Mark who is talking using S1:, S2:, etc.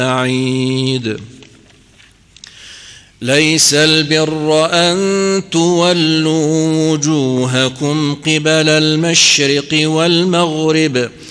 S1: بعيد. ليس البر أن تولوا وجوهكم قبل المشرق والمغرب